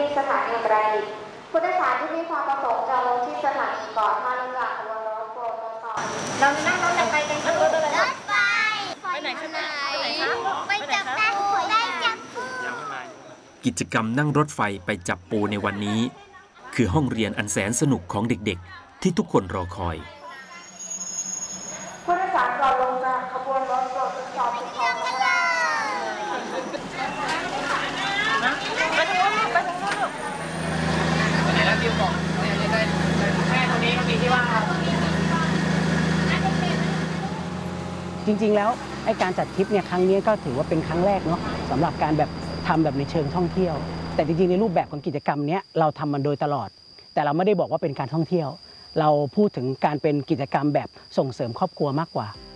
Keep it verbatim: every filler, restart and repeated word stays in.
สถานีอุตรดิตถ์ผู้โดยสารที่มีความประสงค์จะลงที่สถานีก่อนท่าลงจากขบวนรถโปรดตรวจสอบเรานั่งรถอะไรไปกันคะรถอะไรรถไฟไปไหนคะไปไหนคะไปจับปูไปจับปูกิจกรรมนั่งรถไฟไปจับปูในวันนี้คือห้องเรียนอันแสนสนุกของเด็กๆที่ทุกคนรอคอยผู้โดยสารก่อนลงจากขบวนรถโปรดตรวจสอบสิ่งของทั้งหลายไปทางโน้นไปทางโน้นลูกไปไหนแล้วดิวบอกเนี่ยจะได้แม่ตรงนี้ก็มีที่ว่างครับจริงๆแล้วไอ้การจัดทริปเนี่ยครั้งนี้ก็ถือว่าเป็นครั้งแรกเนาะสำหรับการแบบทำแบบในเชิงท่องเที่ยวแต่จริงๆในรูปแบบของกิจกรรมนี้เราทำมันโดยตลอดแต่เราไม่ได้บอกว่าเป็นการท่องเที่ยวเราพูดถึงการเป็นกิจกรรมแบบส่งเสริมครอบครัวมากกว่า